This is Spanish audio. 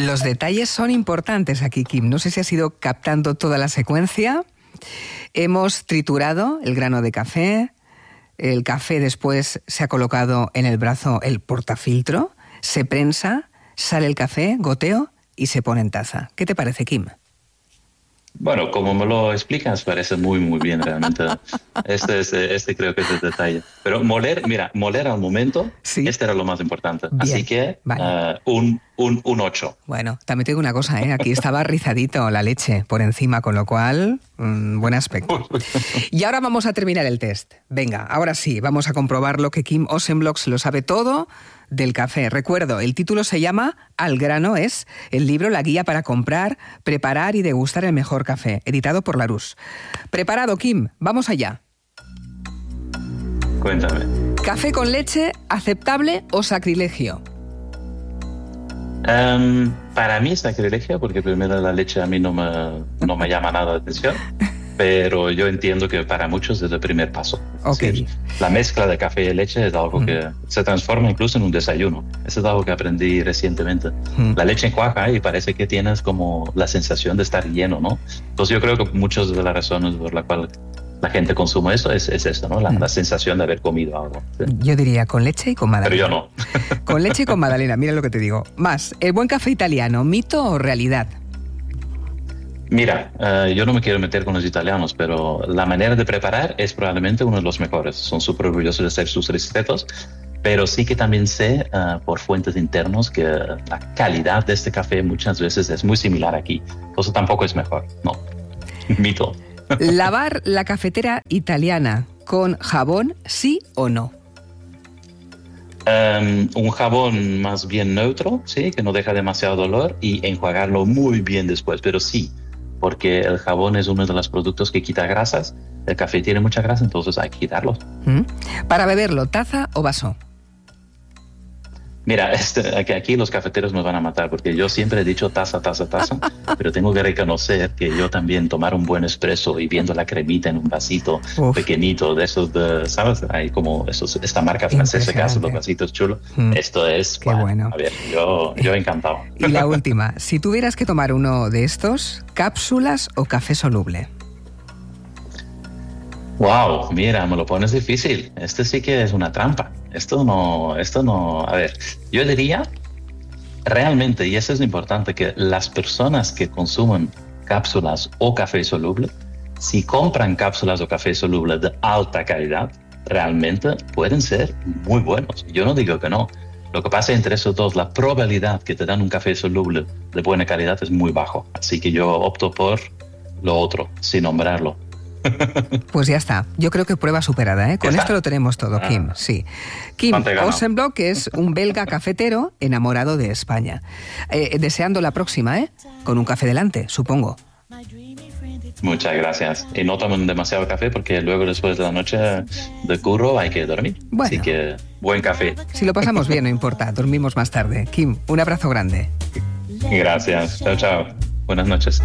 Los detalles son importantes aquí, Kim. No sé si has ido captando toda la secuencia. Hemos triturado el grano de café. El café después se ha colocado en el brazo el portafiltro. Se prensa, sale el café, goteo y se pone en taza. ¿Qué te parece, Kim? Bueno, como me lo explicas, parece muy, muy bien realmente. Este creo que es el detalle. Pero moler al momento, sí. Era lo más importante. Bien. Así que vale. Un 8. Bueno, también te digo una cosa, aquí estaba rizadito la leche por encima, con lo cual, buen aspecto. Y ahora vamos a terminar el test. Venga, ahora sí, vamos a comprobar que Kim Osenblock se lo sabe todo del café. Recuerdo, el título se llama Al grano, es el libro, la guía para comprar, preparar y degustar el mejor café, editado por Larousse. ¿Preparado, Kim? Vamos allá. Cuéntame. ¿Café con leche, aceptable o sacrilegio? Para mí es sacrilegio, porque primero la leche a mí no me llama nada de atención. Pero yo entiendo que para muchos es el primer paso. Okay. Sí, la mezcla de café y leche es algo que se transforma incluso en un desayuno. Eso es algo que aprendí recientemente. La leche cuaja y parece que tienes como la sensación de estar lleno, ¿no? Entonces yo creo que muchas de las razones por las cuales la gente consume eso es esto, ¿no? La sensación de haber comido algo. ¿Sí? Yo diría con leche y con magdalena. Pero yo no. Con leche y con magdalena, mira lo que te digo. Más, ¿el buen café italiano, mito o realidad? Mira, yo no me quiero meter con los italianos, pero la manera de preparar es probablemente uno de los mejores. Son súper orgullosos de hacer sus recetas, pero sí que también sé por fuentes internos que la calidad de este café muchas veces es muy similar aquí. Entonces tampoco es mejor, no. Mito. ¿Lavar la cafetera italiana con jabón, sí o no? Un jabón más bien neutro, sí, que no deja demasiado dolor, y enjuagarlo muy bien después, pero sí. Porque el jabón es uno de los productos que quita grasas. El café tiene mucha grasa, entonces hay que quitarlo. Para beberlo, ¿taza o vaso? Mira, aquí los cafeteros me van a matar, porque yo siempre he dicho taza, pero tengo que reconocer que yo también tomar un buen espresso y viendo la cremita en un vasito pequeñito de esos, ¿sabes? Hay como esta marca francesa que hace los vasitos chulos. Esto es, qué bueno. A ver, yo encantado. Y la última, si tuvieras que tomar uno de estos, ¿cápsulas o café soluble? Wow, mira, me lo pones difícil. Este sí que es una trampa. Esto no. A ver, yo diría realmente, y eso es lo importante, que las personas que consumen cápsulas o café soluble, si compran cápsulas o café soluble de alta calidad, realmente pueden ser muy buenos. Yo no digo que no. Lo que pasa entre esos dos, la probabilidad que te dan un café soluble de buena calidad es muy bajo. Así que yo opto por lo otro, sin nombrarlo. Pues ya está. Yo creo que prueba superada, ¿eh? Con esto lo tenemos todo, Kim. Sí. Kim Osenblock es un belga cafetero enamorado de España. Deseando la próxima, con un café delante, supongo. Muchas gracias. Y no tomen demasiado café porque luego después de la noche de curro hay que dormir. Bueno, así que buen café. Si lo pasamos bien, no importa. Dormimos más tarde. Kim, un abrazo grande. Gracias. Chao, chao. Buenas noches.